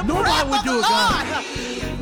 Nobody breath would of the do it, God. Lord.